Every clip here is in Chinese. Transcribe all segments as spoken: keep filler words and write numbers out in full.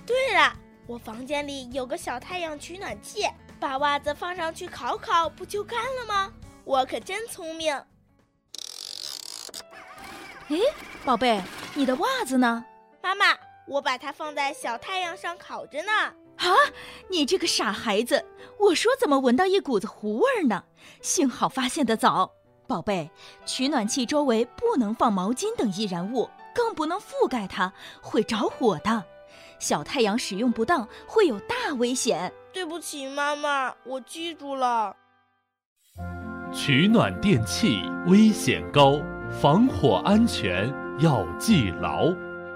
对了，我房间里有个小太阳取暖器，把袜子放上去烤烤，不就干了吗？我可真聪明。 诶，宝贝，你的袜子呢？ 妈妈，我把它放在小太阳上烤着呢。 啊，你这个傻孩子，我说怎么闻到一股子糊味呢？幸好发现得早。宝贝，取暖器周围不能放毛巾等易燃物，更不能覆盖它，会着火的。小太阳使用不当会有大危险。 对不起妈妈，我记住了。 取暖电器危险高，防火安全要记牢。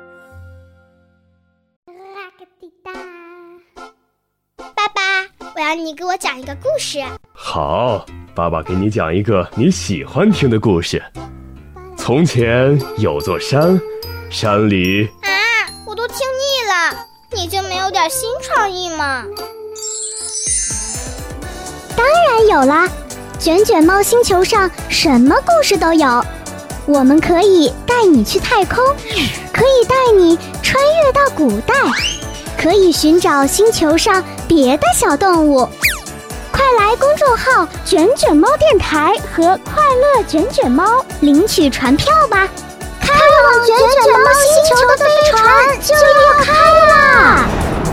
爸爸，我要你给我讲一个故事。 好，爸爸给你讲一个你喜欢听的故事。从前有座山，山里…… 啊，我都听腻了，你就没有点新创意吗？ 当然有啦，卷卷猫星球上什么故事都有。我们可以带你去太空，可以带你穿越到古代，可以寻找星球上别的小动物。快来公众号卷卷猫电台和快乐卷卷猫领取船票吧，开往卷卷猫星球的飞船就要开啦！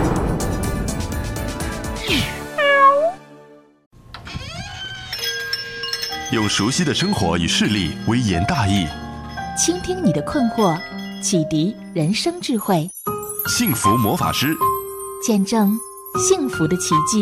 用熟悉的生活与视力微言大义， 倾听你的困惑，启迪人生智慧。 幸福魔法师， 见证幸福的奇迹。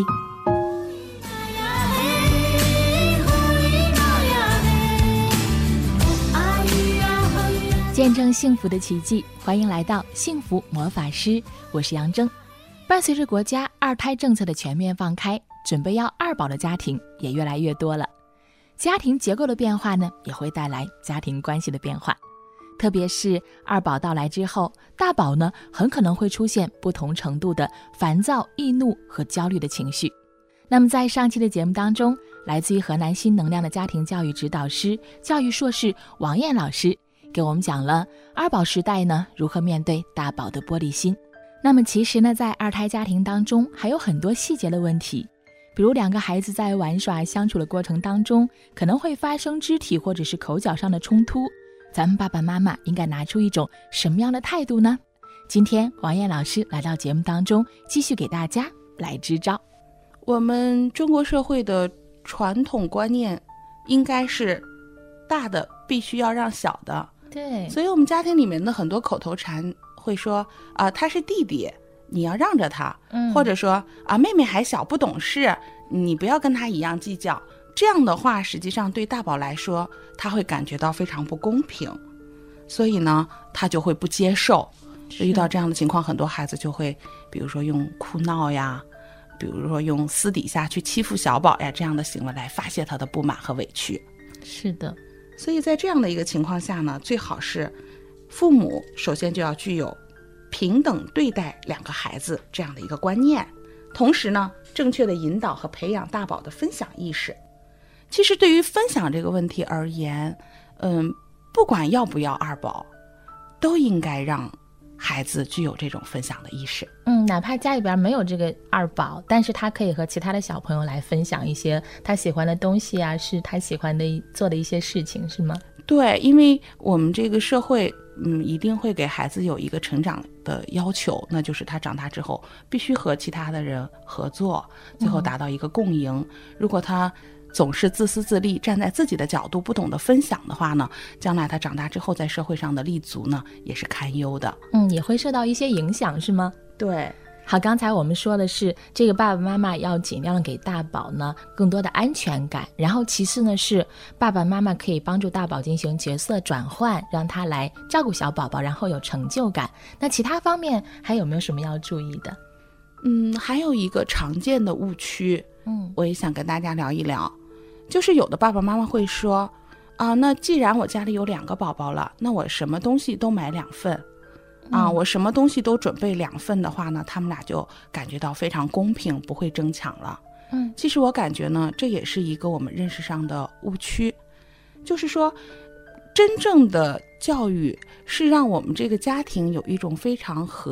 见证幸福的奇迹，欢迎来到幸福魔法师，我是杨铮。伴随着国家二胎政策的全面放开，准备要二宝的家庭也越来越多了。家庭结构的变化呢，也会带来家庭关系的变化。特别是二宝到来之后，大宝呢很可能会出现不同程度的烦躁、易怒和焦虑的情绪。那么在上期的节目当中，来自于河南新能量的家庭教育指导师、教育硕士王燕老师给我们讲了二宝时代呢如何面对大宝的玻璃心。那么其实呢，在二胎家庭当中还有很多细节的问题，比如两个孩子在玩耍相处的过程当中，可能会发生肢体或者是口角上的冲突，咱们爸爸妈妈应该拿出一种什么样的态度呢？今天王燕老师来到节目当中，继续给大家来支招。 我们中国社会的传统观念应该是大的必须要让小的， 对， 所以我们家庭里面的很多口头禅会说啊、呃，他是弟弟，你要让着他，嗯、或者说啊，妹妹还小不懂事，你不要跟他一样计较。这样的话，实际上对大宝来说，他会感觉到非常不公平，所以呢，他就会不接受。遇到这样的情况，很多孩子就会，比如说用哭闹呀，比如说用私底下去欺负小宝呀，这样的行为来发泄他的不满和委屈。 是的， 所以在这样的一个情况下呢，最好是父母首先就要具有平等对待两个孩子这样的一个观念，同时呢，正确的引导和培养大宝的分享意识。其实对于分享这个问题而言，嗯，不管要不要二宝，都应该让孩子具有这种分享的意识。 嗯，哪怕家里边没有这个二宝，但是他可以和其他的小朋友来分享一些他喜欢的东西啊，是他喜欢的做的一些事情，是吗？ 对，因为我们这个社会嗯，一定会给孩子有一个成长的要求，那就是他长大之后必须和其他的人合作，最后达到一个共赢。嗯、如果他总是自私自利，站在自己的角度不懂得分享的话呢，将来他长大之后在社会上的立足呢也是堪忧的。 嗯，也会受到一些影响，是吗？ 对。 好，刚才我们说的是这个爸爸妈妈要尽量给大宝呢更多的安全感，然后其次呢是爸爸妈妈可以帮助大宝进行角色转换，让他来照顾小宝宝，然后有成就感。那其他方面还有没有什么要注意的？ 嗯，还有一个常见的误区，嗯，我也想跟大家聊一聊，就是有的爸爸妈妈会说啊，那既然我家里有两个宝宝了，那我什么东西都买两份啊，我什么东西都准备两份的话呢，他们俩就感觉到非常公平，不会争抢了。嗯，其实我感觉呢，这也是一个我们认识上的误区，就是说，真正的教育是让我们这个家庭有一种非常和